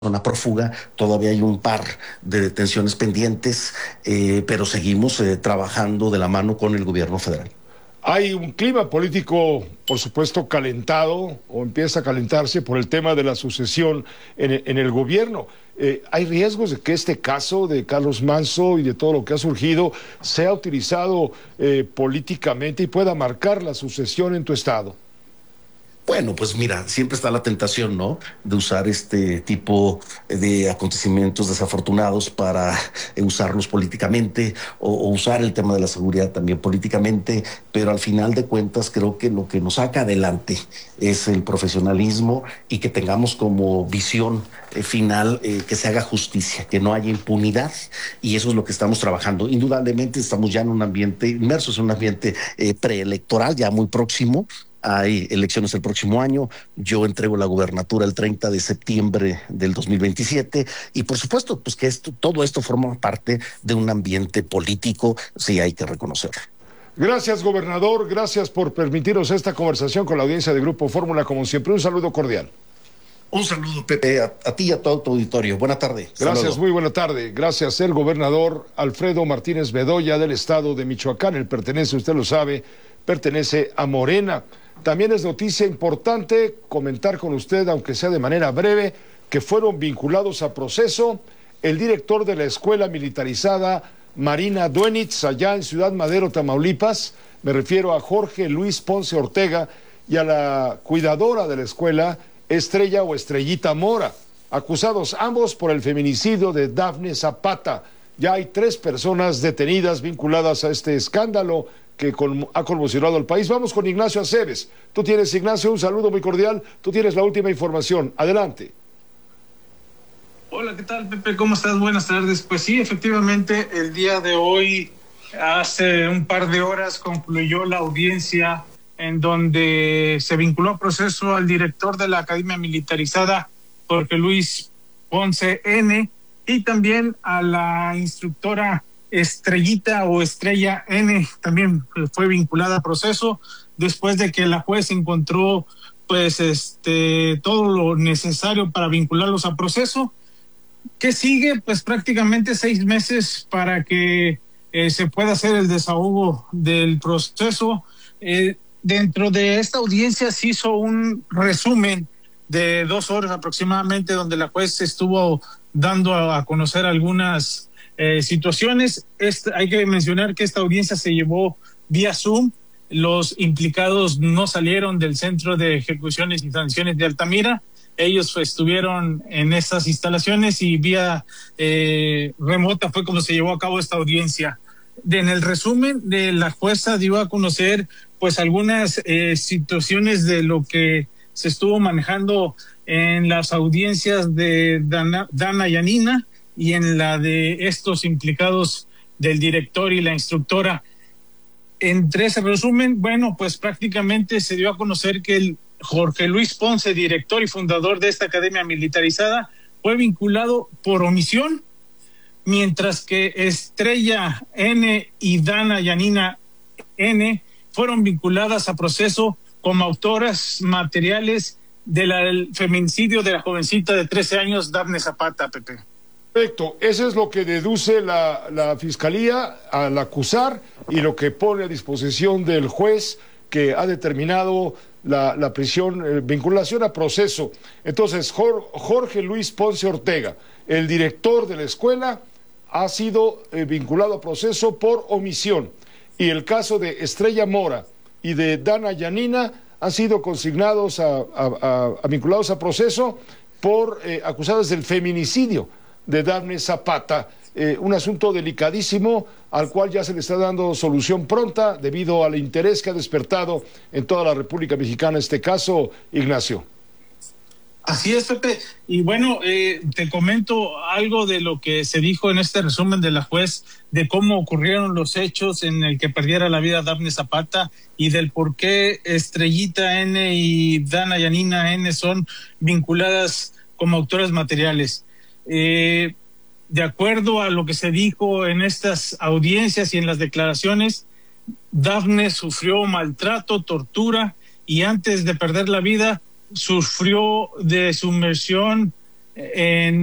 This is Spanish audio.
persona prófuga. Todavía hay un par de detenciones pendientes, pero seguimos trabajando de la mano con el gobierno federal. Hay un clima político, por supuesto, calentado o empieza a calentarse por el tema de la sucesión en el gobierno. ¿Hay riesgos de que este caso de Carlos Manzo y de todo lo que ha surgido sea utilizado políticamente y pueda marcar la sucesión en tu estado? Bueno, pues mira, siempre está la tentación, ¿no? De usar este tipo de acontecimientos desafortunados para usarlos políticamente o usar el tema de la seguridad también políticamente, pero al final de cuentas creo que lo que nos saca adelante es el profesionalismo y que tengamos como visión final que se haga justicia, que no haya impunidad, y eso es lo que estamos trabajando. Indudablemente estamos ya en un ambiente, inmersos en un ambiente preelectoral ya muy próximo. Hay elecciones el próximo año. Yo entrego la gubernatura el 30 de septiembre del 2027 y por supuesto, pues que todo esto forma parte de un ambiente político, sí hay que reconocerlo. Gracias, gobernador. Gracias por permitirnos esta conversación con la audiencia de Grupo Fórmula. Como siempre, un saludo cordial. Un saludo, Pepe, a ti y a todo tu auditorio. Buena tarde. Gracias, Saludo. muy buena tarde. Gracias, el gobernador Alfredo Martínez Bedoya del estado de Michoacán. Él pertenece, usted lo sabe, pertenece a Morena. También es noticia importante comentar con usted, aunque sea de manera breve, que fueron vinculados a proceso el director de la escuela militarizada Marina Duenitz, allá en Ciudad Madero, Tamaulipas. Me refiero a Jorge Luis Ponce Ortega y a la cuidadora de la escuela, Estrella o Estrellita Mora, acusados ambos por el feminicidio de Dafne Zapata. Ya hay 3 personas detenidas vinculadas a este escándalo que ha conmocionado al país. Vamos con Ignacio Aceves. Tú tienes, Ignacio, un saludo muy cordial. Tú tienes la última información. Adelante. Hola, ¿qué tal, Pepe? ¿Cómo estás? Buenas tardes. Pues sí, efectivamente, el día de hoy, hace un par de horas, concluyó la audiencia en donde se vinculó a proceso al director de la Academia Militarizada, Jorge Luis Ponce N., y también a la instructora Estrellita o Estrella N. También fue vinculada a proceso después de que la juez encontró todo lo necesario para vincularlos a proceso. ¿Qué sigue? Pues prácticamente 6 meses para que se pueda hacer el desahogo del proceso. Dentro de esta audiencia se hizo un resumen de 2 horas aproximadamente, donde la juez estuvo dando a conocer algunas situaciones. Hay que mencionar que esta audiencia se llevó vía Zoom. Los implicados no salieron del Centro de Ejecuciones y Sanciones de Altamira. Ellos estuvieron en estas instalaciones y vía remota fue como se llevó a cabo esta audiencia. En el resumen de la jueza dio a conocer pues algunas situaciones de lo que se estuvo manejando en las audiencias de Dana Yanina y en la de estos implicados del director y la instructora. Entre ese resumen, bueno, pues prácticamente se dio a conocer que el Jorge Luis Ponce, director y fundador de esta academia militarizada, fue vinculado por omisión, mientras que Estrella N y Dana Yanina N fueron vinculadas a proceso como autoras materiales del feminicidio de la jovencita de 13 años, Dafne Zapata, Pepe. Perfecto, eso es lo que deduce la Fiscalía al acusar y lo que pone a disposición del juez que ha determinado la prisión, vinculación a proceso. Entonces, Jorge Luis Ponce Ortega, el director de la escuela, ha sido vinculado a proceso por omisión, y el caso de Estrella Mora y de Dana Yanina han sido consignados vinculados a proceso por acusadas del feminicidio de Dafne Zapata, un asunto delicadísimo al cual ya se le está dando solución pronta debido al interés que ha despertado en toda la República Mexicana este caso, Ignacio. Así es, Pepe. Y bueno, te comento algo de lo que se dijo en este resumen de la juez, de cómo ocurrieron los hechos en el que perdiera la vida Dafne Zapata y del por qué Estrellita N y Dana Yanina N son vinculadas como autoras materiales. De acuerdo a lo que se dijo en estas audiencias y en las declaraciones, Dafne sufrió maltrato, tortura, y antes de perder la vida sufrió de sumersión en